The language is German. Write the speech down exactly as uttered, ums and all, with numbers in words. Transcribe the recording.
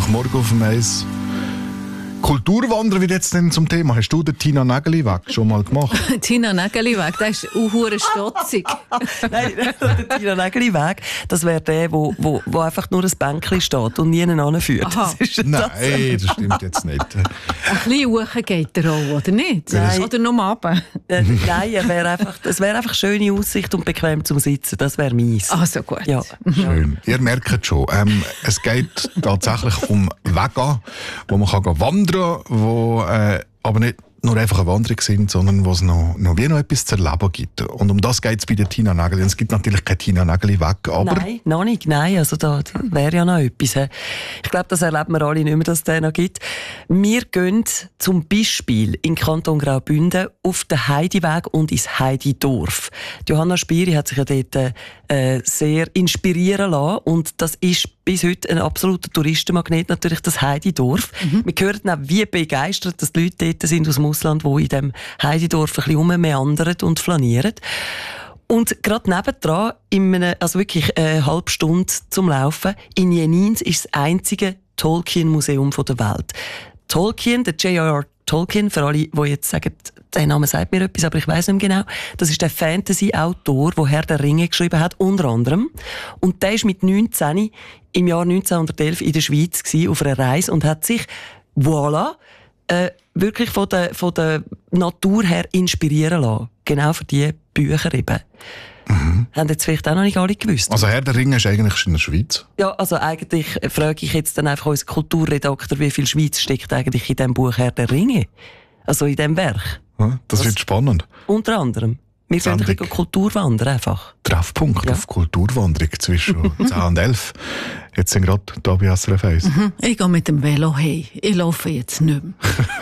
Sonntagmorgen auf dem Eis. Kulturwandern wird jetzt denn zum Thema. Hast du den Tina Nägeli-Weg schon mal gemacht? Tina Nägeli-Weg, das ist auch stotzig. Nein, der Tina Nägeli-Weg, das wäre der, wo, wo, wo einfach nur ein Bänkchen steht und niemand anführt. Das ist Nein, das. das stimmt jetzt nicht. Ein bisschen hoch geht der auch, oder nicht? Nein. Oder nur runter? Äh, nein, es wäre einfach, wäre einfach schöne Aussicht und bequem zum Sitzen. Das wäre meins. Ah, so gut. Ja. Schön. Ihr merkt schon, ähm, es geht tatsächlich um Wege, wo man kann wandern kann, wo äh, aber nicht nur einfach eine Wanderung sind, sondern wo es noch, noch wie noch etwas zu erleben gibt. Und um das geht es bei der Tina Nägeli. Und es gibt natürlich keinen Tina Nägeli-Weg, aber... Nein, noch nicht. Nein, also da, da wäre ja noch etwas. Ich glaube, das erleben wir alle nicht mehr, dass es den noch gibt. Wir gehen zum Beispiel in Kanton Graubünden auf den Heidiweg und ins Heididorf. Johanna Spieri hat sich ja dort äh, sehr inspirieren lassen und das ist bis heute ein absoluter Touristenmagnet, natürlich das Heididorf. Mhm. Wir hören auch, wie begeistert dass die Leute dort sind aus dem Ausland, die in diesem Heididorf ein bisschen rummeandern und flanieren. Und gerade nebendran, in einem, also wirklich eine halbe Stunde zum Laufen, in Jenins ist das einzige Tolkien-Museum der Welt. Tolkien, der J R R Tolkien, für alle, die jetzt sagen, der Name sagt mir etwas, aber ich weiss nicht mehr genau. Das ist der Fantasy-Autor, der Herr der Ringe geschrieben hat, unter anderem. Und der war mit neunzehn im Jahr neunzehnhundertelf in der Schweiz gewesen, auf einer Reise und hat sich, voilà, äh, wirklich von der, von der Natur her inspirieren lassen. Genau für diese Bücher eben. Mhm. Haben jetzt vielleicht auch noch nicht alle gewusst. Also Herr der Ringe ist eigentlich in der Schweiz? Ja, also eigentlich frage ich jetzt dann einfach unseren Kulturredakteur, wie viel Schweiz steckt eigentlich in diesem Buch Herr der Ringe? Also in diesem Werk. Ja, das, das wird spannend. Unter anderem. Wir gehen ein bisschen Kulturwandern einfach. Treffpunkt ja. auf Kulturwanderung zwischen zehn und elf. Jetzt sind gerade hier bei S R F eins. Mhm. Ich gehe mit dem Velo hey. Ich laufe jetzt nicht mehr.